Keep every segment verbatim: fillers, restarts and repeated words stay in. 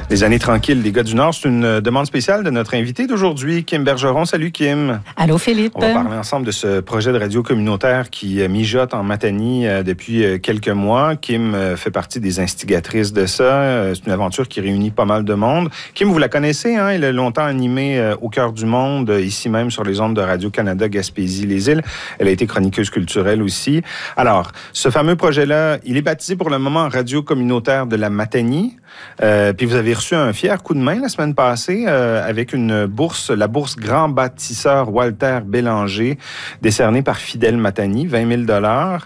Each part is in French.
Les années tranquilles des gars du Nord, c'est une demande spéciale de notre invité d'aujourd'hui, Kim Bergeron. Salut Kim. Allô Philippe. On va parler ensemble de ce projet de radio communautaire qui mijote en Matanie depuis quelques mois. Kim fait partie des instigatrices de ça. C'est une aventure qui réunit pas mal de monde. Kim, vous la connaissez, hein? Elle a longtemps animé Au cœur du monde, ici même sur les ondes de Radio-Canada Gaspésie-les-Îles. Elle a été chroniqueuse culturelle aussi. Alors, ce fameux projet-là, il est baptisé pour le moment Radio communautaire de la Matanie. Euh, puis vous avez reçu un fier coup de main la semaine passée euh, avec une bourse, la bourse Grand Bâtisseur Walter Bélanger, décernée par Fidèle Matanie, vingt mille dollars.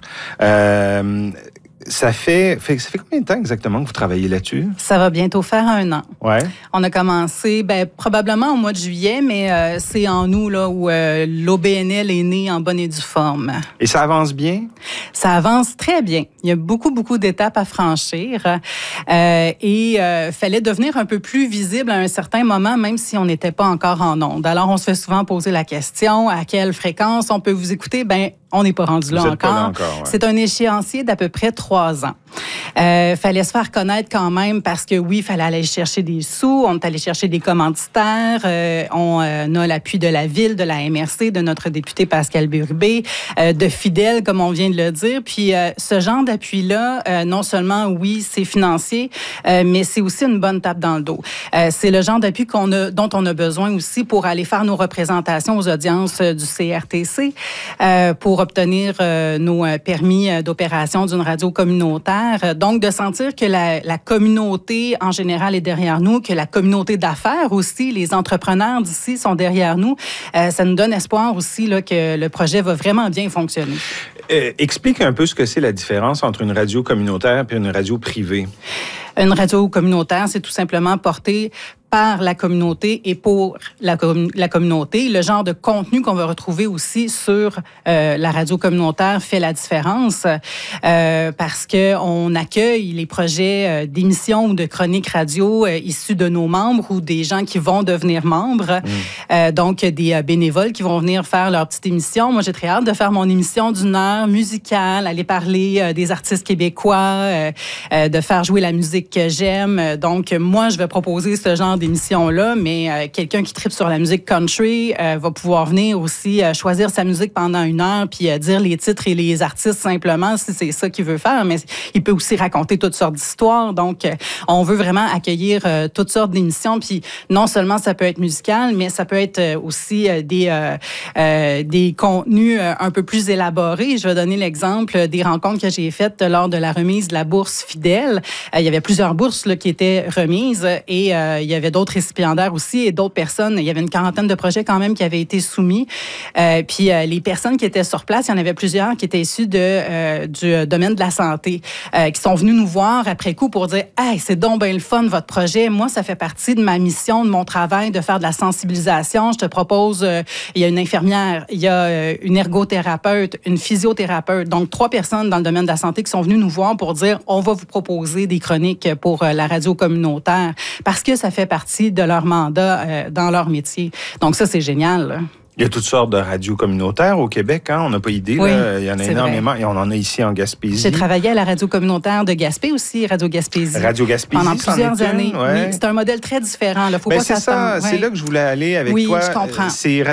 Euh, Ça fait, fait, ça fait combien de temps exactement que vous travaillez là-dessus? Ça va bientôt faire un an. Ouais. On a commencé ben, probablement au mois de juillet, mais euh, c'est en nous là, où euh, l'O B N L est né en bonne et due forme. Et ça avance bien? Ça avance très bien. Il y a beaucoup, beaucoup d'étapes à franchir. Euh, et il euh, fallait devenir un peu plus visible à un certain moment, même si on n'était pas encore en ondes. Alors, on se fait souvent poser la question, à quelle fréquence on peut vous écouter? Ben, on n'est pas rendu là vous encore. Pas là encore ouais. C'est un échéancier d'à peu près trois ans. Euh, fallait se faire connaître quand même parce que oui, il fallait aller chercher des sous, on est allé chercher des commanditaires, euh, on euh, a l'appui de la ville, de la M R C, de notre député Pascal Bérubé, euh, de Fidèle, comme on vient de le dire. Puis euh, ce genre d'appui-là, euh, non seulement, oui, c'est financier, euh, mais c'est aussi une bonne tape dans le dos. Euh, c'est le genre d'appui qu'on a, dont on a besoin aussi pour aller faire nos représentations aux audiences euh, du C R T C, euh, pour obtenir euh, nos permis d'opération d'une radio communautaire. Donc, de sentir que la, la communauté en général est derrière nous, que la communauté d'affaires aussi, les entrepreneurs d'ici sont derrière nous, euh, ça nous donne espoir aussi là, que le projet va vraiment bien fonctionner. Euh, explique un peu ce que c'est la différence entre une radio communautaire et une radio privée. Une radio communautaire, c'est tout simplement porté par la communauté et pour la, com- la communauté. Le genre de contenu qu'on va retrouver aussi sur euh, la radio communautaire fait la différence euh, parce qu'on accueille les projets euh, d'émissions ou de chroniques radio euh, issus de nos membres ou des gens qui vont devenir membres. Mmh. Euh, donc, des euh, bénévoles qui vont venir faire leur petite émission. Moi, j'ai très hâte de faire mon émission d'une heure musicale, aller parler euh, des artistes québécois, euh, euh, de faire jouer la musique que j'aime. Donc, moi, je vais proposer ce genre d'émission-là, mais euh, quelqu'un qui tripe sur la musique country euh, va pouvoir venir aussi euh, choisir sa musique pendant une heure puis euh, dire les titres et les artistes simplement si c'est ça qu'il veut faire, mais il peut aussi raconter toutes sortes d'histoires. Donc, euh, on veut vraiment accueillir euh, toutes sortes d'émissions, puis non seulement ça peut être musical, mais ça peut être euh, aussi euh, des, euh, euh, des contenus euh, un peu plus élaborés. Je vais donner l'exemple des rencontres que j'ai faites lors de la remise de la bourse Fidèle. Euh, il y avait plusieurs bourses là, qui étaient remises et euh, il y avait d'autres récipiendaires aussi et d'autres personnes. Il y avait une quarantaine de projets quand même qui avaient été soumis. Euh, puis euh, les personnes qui étaient sur place, il y en avait plusieurs qui étaient issues de, euh, du domaine de la santé, euh, qui sont venus nous voir après coup pour dire « Hey, c'est donc bien le fun, votre projet. Moi, ça fait partie de ma mission, de mon travail, de faire de la sensibilisation. Je te propose, euh, il y a une infirmière, il y a euh, une ergothérapeute, une physiothérapeute. Donc, trois personnes dans le domaine de la santé qui sont venues nous voir pour dire « On va vous proposer des chroniques pour euh, la radio communautaire. » Parce que ça fait partie de leur mandat euh, dans leur métier. Donc ça, c'est génial. Là. Il y a toutes sortes de radios communautaires au Québec, hein? On n'a pas idée. Oui, là. Il y en a énormément vrai. Et on en a ici en Gaspésie. J'ai travaillé à la radio communautaire de Gaspé aussi, Radio Gaspésie. Radio Gaspésie, pendant plusieurs années. Ouais. Oui, c'est un modèle très différent. Il ne faut ben pas c'est s'attendre. ça, ouais. C'est là que je voulais aller avec oui, toi. Oui, je comprends. C'est